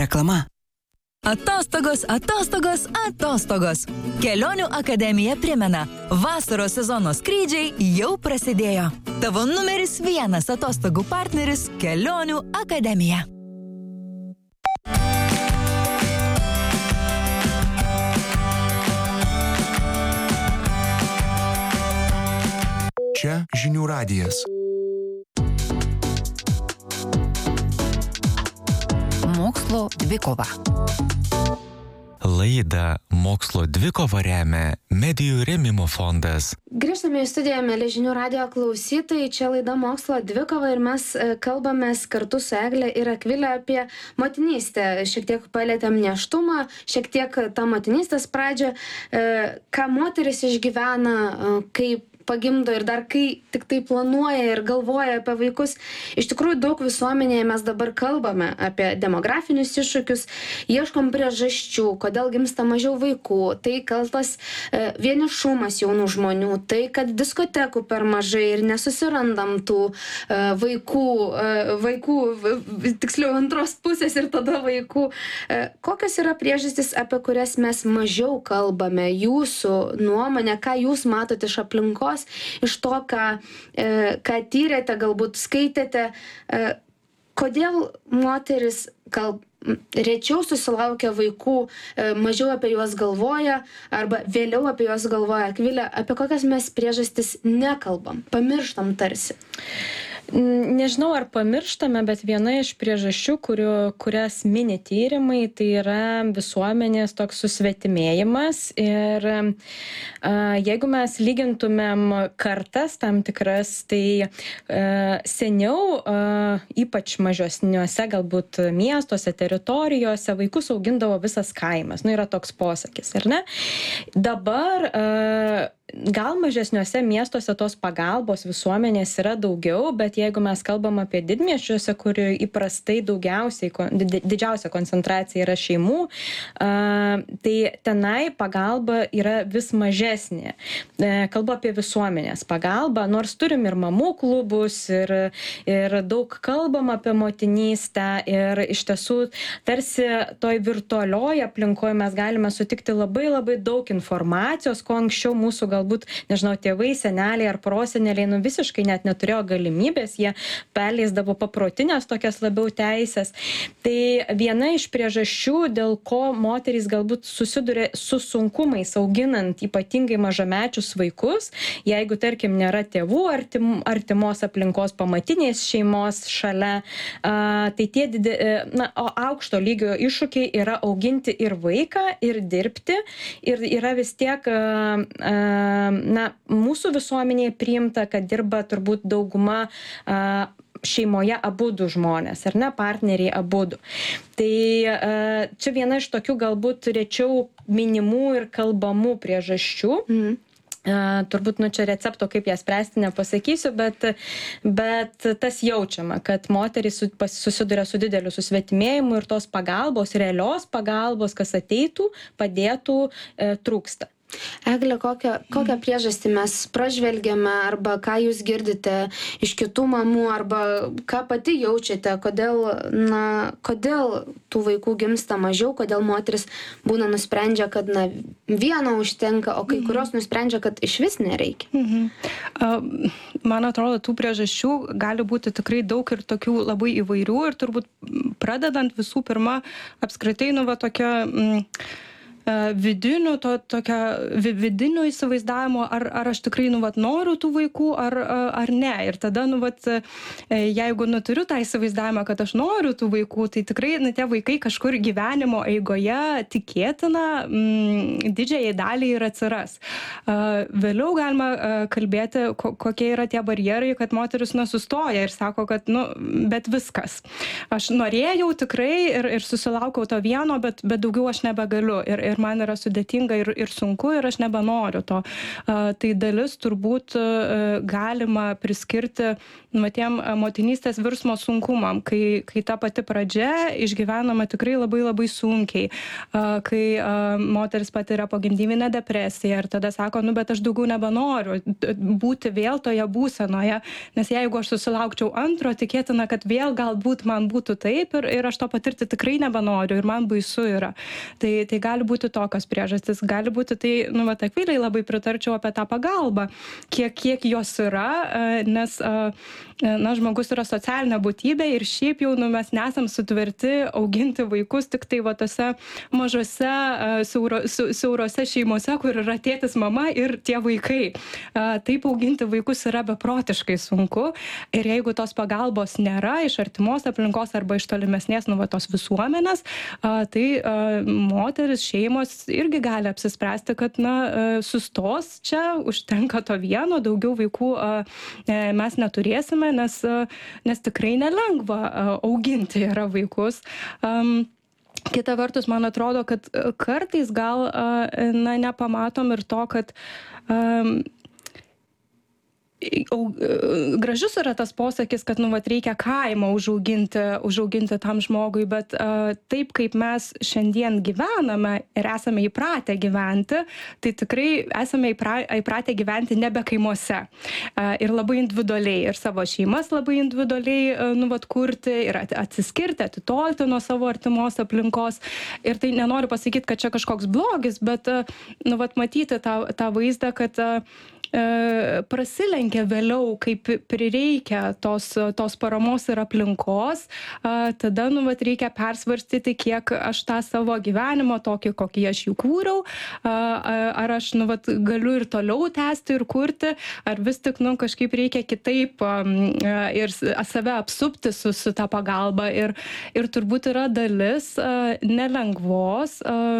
Reklama. Atostogos, atostogos, atostogos. Kelionių akademija primena, vasaros sezono skrydžiai jau prasidėjo. Tavo numeris 1 atostogų partneris – Kelionių akademija. Čia Žinių radijas. Mokslo dvikova. Laidą Mokslo dvikova remia Medijų rėmimo fondas. Grįžtame į studiją, mėly Žinių radijo klausytojai. Čia laida Mokslo dvikova ir mes kalbamės kartu su Egle ir Akvile apie motinystę. Šiek tiek palietėm nėštumą, šiek tiek tą motinystės pradžią, ką moteris išgyvena, kaip pagimdo ir dar kai tik tai planuoja ir galvoja apie vaikus. Iš tikrųjų, daug visuomenėje mes dabar kalbame apie demografinius iššūkius, ieškom priežasčių, kodėl gimsta mažiau vaikų, tai kaltas vienišumas jaunų žmonių, tai kad diskotekų per mažai ir nesusirandam tų vaikų, tiksliau antros pusės ir tada vaikų. Kokios yra priežastys, apie kurias mes mažiau kalbame, jūsų nuomonė, ką jūs matote iš aplinkos, iš to, ką tyrėte, galbūt skaitėte, kodėl moteris rečiau susilaukia vaikų, mažiau apie juos galvoja arba vėliau apie juos galvoja. Akvilė, apie kokias mes priežastis nekalbam, pamirštam tarsi? Nežinau, ar pamirštame, bet viena iš priežasčių, kurias mini tyrimai, tai yra visuomenės toks susvetimėjimas. Ir jeigu mes lygintumėm kartas tam tikras, tai seniau, ypač mažesniuose galbūt miestuose, teritorijose, vaikus augindavo visas kaimas. Yra toks posakis, ar ne? Dabar gal mažesniuose miestuose tos pagalbos visuomenės yra daugiau, bet jeigu mes kalbam apie didmiesčiuose, kur įprastai didžiausia koncentracija yra šeimų, tai tenai pagalba yra vis mažesnė. Kalbu apie visuomenės pagalbą, nors turim ir mamų klubus, ir daug kalbam apie motinystę, ir iš tiesų tarsi toj virtualioj aplinkoje mes galime sutikti labai labai daug informacijos, ko anksčiau mūsų galbūt, nežinau, tėvai, seneliai ar proseneliai, visiškai net neturėjo galimybės, jie perleisdavo paprotinės tokias labiau teisės. Tai viena iš priežasčių, dėl ko moterys galbūt susiduria su sunkumais auginant ypatingai mažamečius vaikus, jeigu, tarkim, nėra tėvų artimos aplinkos, pamatinės šeimos šalia, tai tie aukšto lygio iššūkiai yra auginti ir vaiką, ir dirbti, ir yra vis tiek mūsų visuomenėje priimta, kad dirba turbūt dauguma šeimoje abudu žmonės, ar ne, partneriai abudu. Tai čia viena iš tokių galbūt rečiau minimų ir kalbamų priežasčių. Turbūt čia recepto, kaip ją spręsti, nepasakysiu, bet tas jaučiama, kad moterys susiduria su dideliu susvetimėjimu ir tos pagalbos, realios pagalbos, kas ateitų, padėtų, trūksta. Egle, kokią priežastį mes pražvelgiame arba ką jūs girdite iš kitų mamų arba ką pati jaučiate, kodėl tų vaikų gimsta mažiau, kodėl moteris būna nusprendžia, kad vieno užtenka, o kai kurios nusprendžia, kad iš vis nereikia. Man atrodo, tų priežasčių gali būti tikrai daug ir tokių labai įvairių ir turbūt pradedant visų pirma apskritai tokia vidinių įsivaizdavimo, ar aš tikrai noriu tų vaikų, ar ne. Ir tada, jeigu turiu tą įsivaizdavimą, kad aš noriu tų vaikų, tai tikrai tie vaikai kažkur gyvenimo eigoje tikėtina didžiajai daliai ir atsiras. Vėliau galima kalbėti, kokie yra tie barjerai, kad moteris sustoja ir sako, kad bet viskas. Aš norėjau tikrai ir susilaukiau to vieno, bet daugiau aš nebegaliu. Ir man yra sudėtinga ir sunku ir aš nebenoriu to. Tai dalis turbūt galima priskirti tiem motinystės virsmo sunkumam, kai ta pati pradžia išgyvenama tikrai labai labai sunkiai, kai moteris patiria pogimdyvinę depresiją ir tada sako, bet aš daugiau nebenoriu būti vėl toje būsenoje, nes jeigu aš susilaukčiau antro, tikėtina, kad vėl galbūt man būtų taip ir aš to patirti tikrai nebenoriu ir man baisu yra. Tai gali būti tokios priežastys, gali būti tai, Akvilei labai pritarčiau apie tą pagalbą, kiek jos yra, nes žmogus yra socialinė būtybė ir šiaip jau mes nesam sutverti auginti vaikus tik tai tose mažose, siaurose šeimose, kur yra tėtis, mama ir tie vaikai. Taip auginti vaikus yra beprotiškai sunku ir jeigu tos pagalbos nėra iš artimos aplinkos arba iš tolimesnės tos visuomenės, tai moteris, šeimos irgi gali apsispręsti, kad sustos čia, užtenka to vieno, daugiau vaikų mes neturėsime, nes tikrai nelengva auginti yra vaikus. Kita vertus, man atrodo, kad kartais gal nepamatom ir to, kad gražus yra tas posakis, kad reikia kaimą užauginti tam žmogui, bet taip kaip mes šiandien gyvename ir esame įpratę gyventi, tai tikrai esame įpratę gyventi nebe kaimuose ir labai individualiai ir savo šeimas labai individualiai kurti ir atsiskirti, atitolti nuo savo artimos aplinkos. Ir tai nenoriu pasakyti, kad čia kažkoks blogis, bet matyti tą vaizdą, kad prasilenkia vėliau, kaip prireikia tos paramos ir aplinkos, tada reikia persvarstyti, kiek aš tą savo gyvenimo tokį, kokį aš jų kūriau, ar aš galiu ir toliau tęsti ir kurti, ar vis tik kažkaip reikia kitaip ir save apsupti su tą pagalbą. Ir turbūt yra dalis nelengvos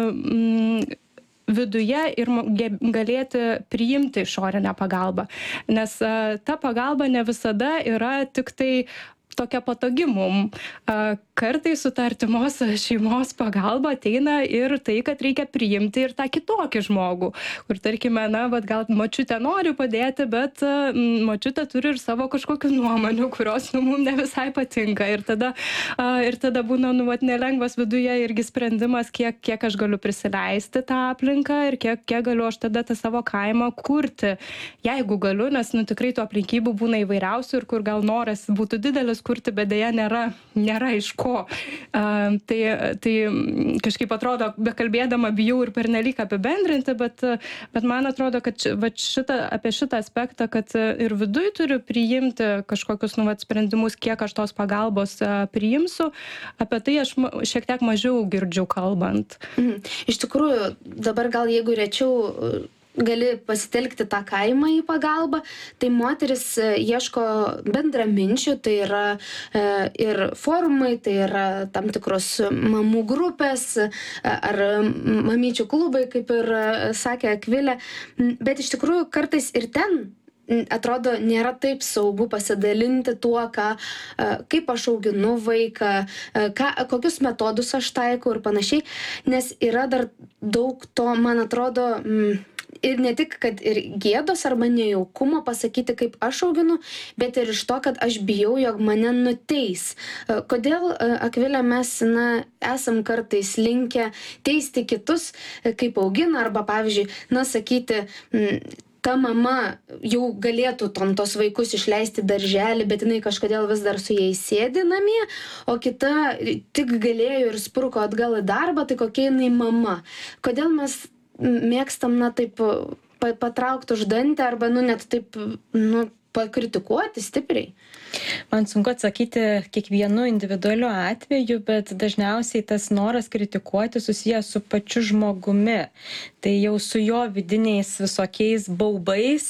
viduje ir galėti priimti išorinę pagalbą. Nes ta pagalba ne visada yra tik tai tokia patogi mum. Kartais su ta artimos šeimos pagalba ateina ir tai, kad reikia priimti ir tą kitokį žmogų, kur tarkime, gal močiutė nori padėti, bet močiutė turi ir savo kažkokių nuomonių, kurios mum ne visai patinka. Ir tada būna nelengvas viduje irgi sprendimas, kiek aš galiu prisileisti tą aplinką ir kiek galiu aš tada tą savo kaimą kurti. Jeigu galiu, nes tikrai tų aplinkybių būna įvairiausių ir kur gal noras būtų didelis kurti, bet dėja nėra iš ko. Tai kažkaip atrodo, bekalbėdama bijau ir pernelyg apibendrinti, bet man atrodo, kad apie šitą aspektą, kad ir viduj turiu priimti kažkokius sprendimus, kiek aš tos pagalbos priimsiu, apie tai aš šiek tiek mažiau girdžiu kalbant. Iš tikrųjų, dabar gal jeigu rečiau gali pasitelkti tą kaimą į pagalbą, tai moteris ieško bendraminčių, tai yra ir forumai, tai yra tam tikros mamų grupės ar mamyčių klubai, kaip ir sakė Akvilė, bet iš tikrųjų kartais ir ten atrodo nėra taip saugu pasidalinti tuo, kaip aš auginu vaiką, kokius metodus aš taikau ir panašiai, nes yra dar daug to, man atrodo, ir ne tik, kad ir gėdos arba nejaukumo pasakyti, kaip aš auginu, bet ir iš to, kad aš bijau, jog mane nuteis. Kodėl, Akvilė, mes esam kartais linkę teisti kitus, kaip augina, arba pavyzdžiui, sakyti, ta mama jau galėtų tos vaikus išleisti darželį, bet jinai kažkodėl vis dar su jais sėdi namie, o kita tik galėjo ir spruko atgal į darbą, tai kokia jinai mama. Kodėl mes mėgstam, taip patraukti už dantį arba, net taip, pakritikuoti stipriai? Man sunku atsakyti kiekvienu individualiu atveju, bet dažniausiai tas noras kritikuoti susijęs su pačiu žmogumi. Tai jau su jo vidiniais visokiais baubais.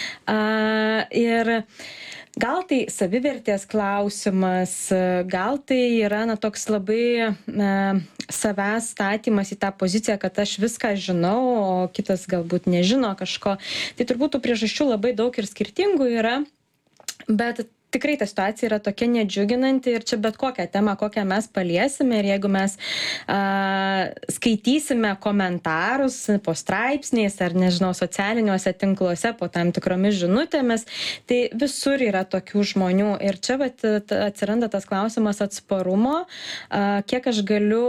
Ir gal tai savivertės klausimas, gal tai yra toks labai savęs statymas į tą poziciją, kad aš viską žinau, o kitas galbūt nežino kažko. Tai turbūt tų priežasčių labai daug ir skirtingų yra, bet tikrai ta situacija yra tokia nedžiuginanti ir čia bet kokią temą, kokią mes paliesime ir jeigu mes skaitysime komentarus po straipsniais ar, nežinau, socialiniuose tinkluose po tam tikromis žinutėmis, tai visur yra tokių žmonių ir čia atsiranda tas klausimas atsparumo, kiek aš galiu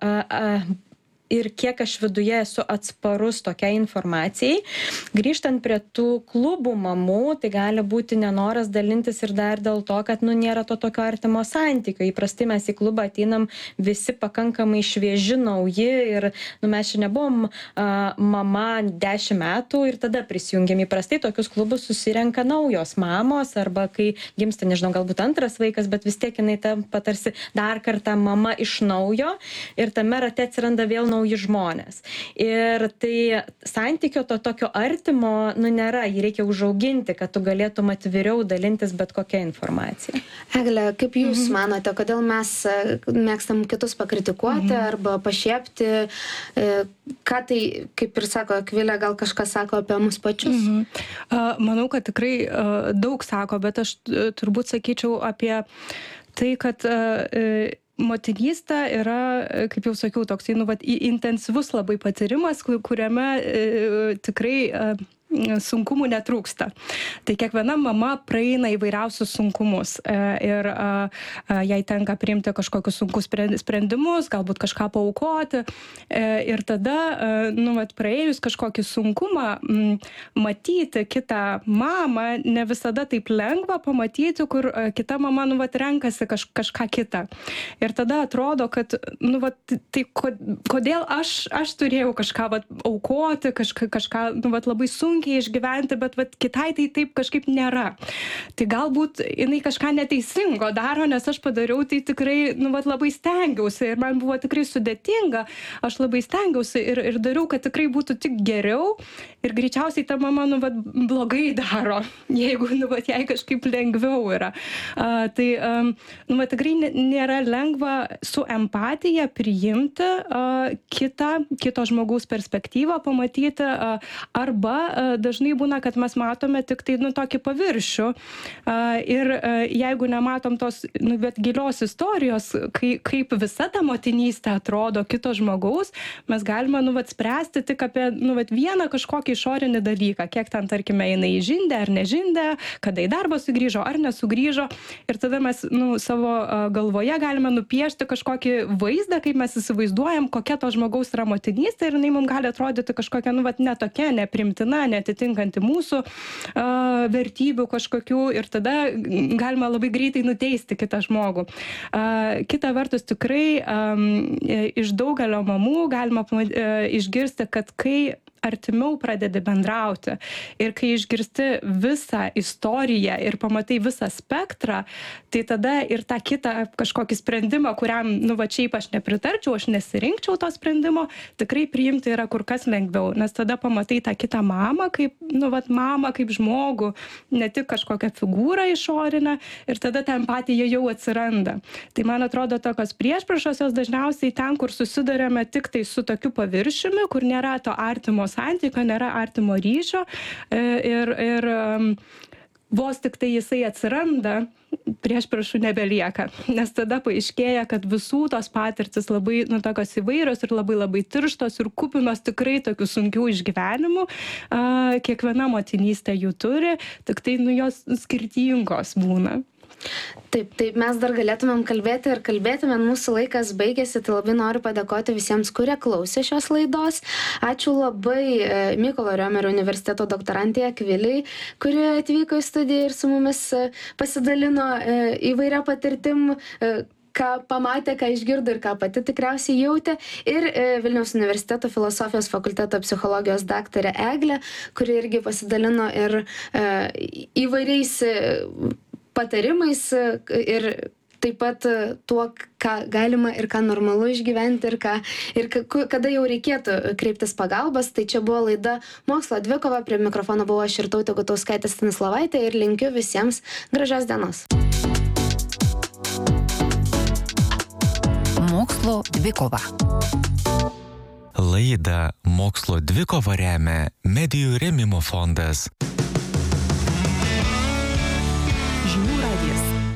ir kiek aš viduje esu atsparus tokiai informacijai. Grįžtant prie tų klubų mamų, tai gali būti nenoras dalintis ir dar dėl to, kad nėra to tokio artimo santykio. Įprastai mes į klubą ateinam visi pakankamai švieži, nauji ir mes čia nebuvom mama 10 metų ir tada prisijungiam. Įprastai tokius klubus susirenka naujos mamos arba kai gimsta, nežinau, galbūt antras vaikas, bet vis tiek jinai tampa tarsi dar kartą mama iš naujo ir tame rate atsiranda vėl nauji žmonės. Ir tai santykio to tokio artimo, nėra, jį reikia užauginti, kad tu galėtum atviriau dalintis bet kokią informaciją. Egle, kaip jūs manote, kodėl mes mėgstam kitus pakritikuoti arba pašiepti, ką tai, kaip ir sako Akvilė, gal kažkas sako apie mus pačius? Manau, kad tikrai daug sako, bet aš turbūt sakyčiau apie tai, kad motinystė yra, kaip jau sakiau, toks intensyvus labai patyrimas, kuriame tikrai sunkumų netrūksta. Tai kiekviena mama praeina įvairiausius sunkumus ir jai tenka priimti kažkokius sunkus sprendimus, galbūt kažką paaukoti ir tada, praėjus kažkokį sunkumą, matyti kitą mamą ne visada taip lengva pamatyti, kur kita mama, renkasi kažką kitą. Ir tada atrodo, kad, tai kodėl aš turėjau kažką aukoti, kažką, labai sunkiai išgyventi, bet kitai tai taip kažkaip nėra. Tai galbūt jinai kažką neteisingo daro, nes aš padariau tai tikrai, labai stengiausi ir man buvo tikrai sudėtinga, aš labai stengiausi ir dariau, kad tikrai būtų tik geriau ir greičiausiai ta mama, blogai daro, jeigu, jai kažkaip lengviau yra. Tai, tikrai nėra lengva su empatija priimti kito žmogaus perspektyvą, pamatyti arba dažnai būna, kad mes matome tik tai, tokį paviršių ir jeigu nematom tos, gilios istorijos, kaip visa ta motinystė atrodo kito žmogaus, mes galime, spręsti tik apie, vieną kažkokį išorinį dalyką, kiek ten, tarkime, jinai žindė ar nežindė, kada į darbą sugrįžo ar nesugrįžo ir tada mes, savo galvoje galime nupiešti kažkokį vaizdą, kaip mes įsivaizduojam, kokia to žmogaus yra motinystė ir jinai mums gali atrodyti kažkokia, netokia, neprimtina, netitinkanti mūsų vertybių kažkokių ir tada galima labai greitai nuteisti kitą žmogų. Kita vertus, tikrai iš daugelio mamų galima išgirsti, kad kai artimiau pradedi bendrauti ir kai išgirsti visą istoriją ir pamatai visą spektrą, tai tada ir tą kitą kažkokį sprendimą, kuriam, šiaip aš nepritarčiau, aš nesirinkčiau to sprendimo, tikrai priimti yra kur kas lengviau, nes tada pamatai tą kitą mamą, kaip, mamą kaip žmogų, ne tik kažkokią figūrą išorinę ir tada ta empatija jau atsiranda. Tai man atrodo, tokios priešpriešos jos dažniausiai ten, kur susiduriame tik tai su tokiu paviršiumi, kur nėra to artimo santykio, nėra artimo ryšio ir vos tik tai jisai atsiranda, priešpriešų nebelieka, nes tada paaiškėja, kad visų tos patirtis labai, tokios įvairios ir labai tirštos ir kupinos tikrai tokių sunkių išgyvenimų. Kiekviena motinystė jų turi, tik tai, jos skirtingos būna. Taip, mes dar galėtumėm kalbėti ir kalbėtumėm, mūsų laikas baigėsi, tai labai noriu padėkoti visiems, kurie klausė šios laidos. Ačiū labai Mykolo Riomerio universiteto doktorantė Akvilei, kuri atvyko į studiją ir su mumis pasidalino įvairia patirtim, ką pamatė, ką išgirdo ir ką pati tikriausiai jautė. Ir Vilniaus universiteto filosofijos fakulteto psichologijos daktarė Eglė, kuri irgi pasidalino ir įvairiais patarimais ir taip pat tuo, ką galima ir ką normalu išgyventi ir kada jau reikėtų kreiptis pagalbos. Tai čia buvo laida Mokslo dvikova, prie mikrofono buvo aš Irtautė Gutauskaitė Stanislovaitė ir linkiu visiems gražios dienos. Mokslo dvikova. Laidą Mokslo dvikova remia Medijų rėmimo fondas.